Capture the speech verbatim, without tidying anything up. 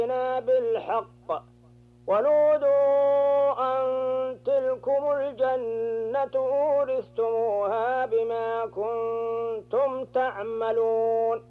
بالحق ونودوا أن تلكم الجنة أورثتموها بما كنتم تعملون